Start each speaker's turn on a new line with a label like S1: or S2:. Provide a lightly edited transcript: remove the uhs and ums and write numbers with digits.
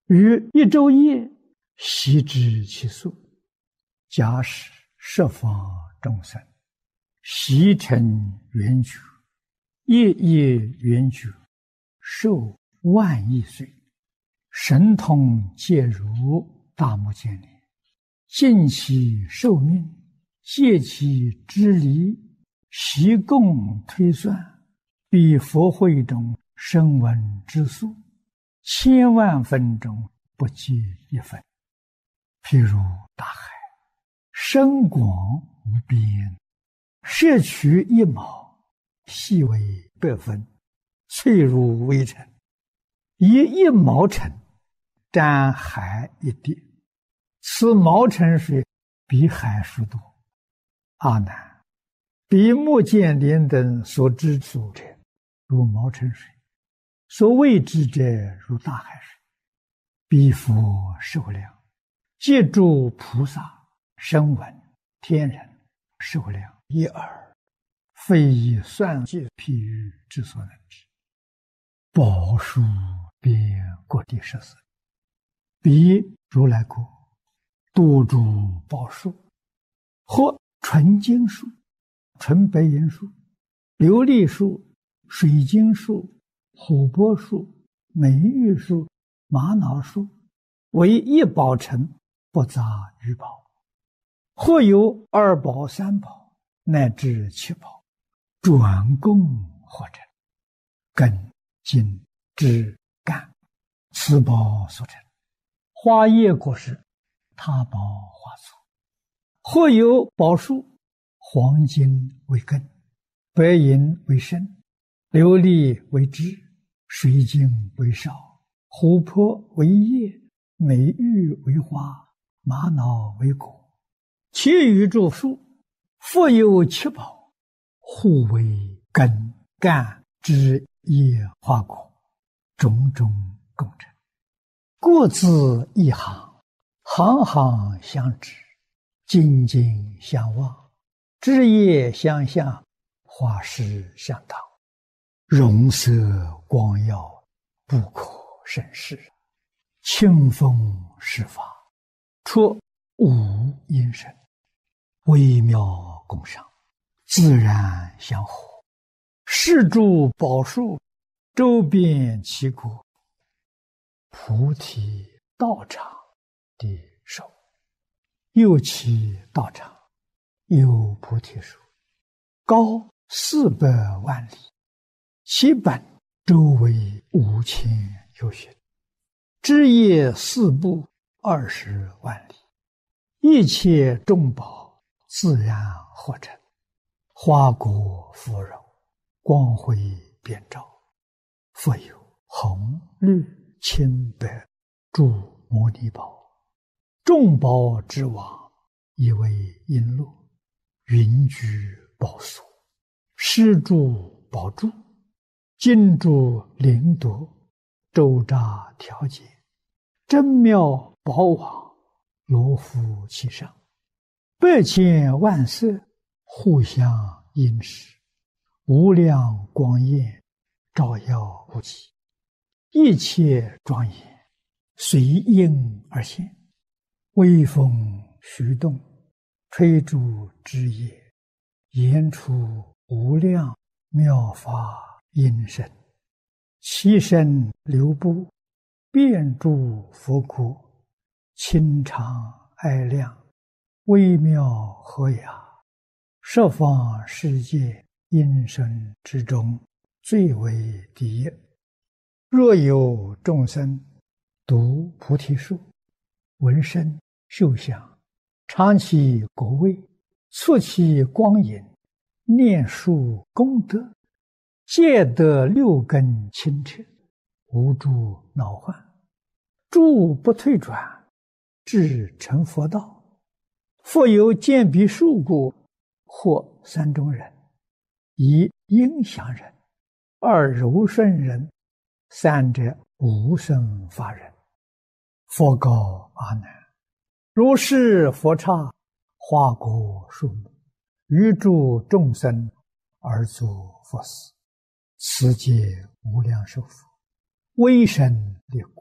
S1: 于一昼夜，悉知其数。假使十方众生，悉成圆觉，夜夜圆觉，寿万亿岁，神通皆如大目犍连，尽其寿命，借其支离，悉共推算，比佛会中声闻之数，千万分中不计一分。譬如大海，深广无边，摄取一毛，细为百分，脆如微尘，以一毛尘沾海一滴，此毛尘水比海数多。阿难，比目犍连等所知数者，如毛尘水；所谓之者，如大海水。彼佛寿量，借诸菩萨、声闻、天人寿量一耳，非以算计譬喻之所能知。宝树遍各地十四，彼如来国多诸宝树，或纯金树、纯白银树、琉璃树、水晶树、琥珀树、美玉树、玛瑙树，为一宝城，不杂于宝。或有二宝、三宝，乃至七宝，转供或成，根、茎、枝、干，此宝所成。花叶果实，他宝花簇。或有宝树，黄金为根，白银为身，琉璃为枝，水晶为少，琥珀为叶，美玉为花，玛瑙为果。其余诸树，复有七宝，互为根、干、枝、叶、花、果，种种共成。各自一行，行行相知，紧紧相望，枝叶相向，花实相当，容色光耀，不可胜视。清风施法，出无因声，微妙共赏，自然相合。是诸宝树，周遍其国，菩提道场的手。又其道场，有菩提树，高400万里，其本周围5000由旬，枝叶四部20万里，一切众宝自然合成，花果芙蓉，光辉遍照。复有红、绿、青、白诸摩尼宝，众宝之王，以为璎珞，云居宝所，施诸宝柱，金珠灵夺，周匝调节，真妙宝网，罗敷其上，100千万色，互相映饰，无量光焰，照耀无极，一切庄严，随应而现。微风徐动，吹诸枝叶，言出无量妙法音声，其声流布，遍诸佛国，清长爱亮，微妙和雅，十方世界音声之中，最为第一。若有众生读菩提树，闻声嗅香，尝其果味，触其光影，念树功德，皆得6根清澈，无诸恼患，诸不退转，至成佛道。复有见彼树故，或3种人：一应祥人，二柔顺人，三者无生法人。佛告阿难：如是佛刹，花果树木，于诸众生而作佛事，此皆无量寿佛，威神力果，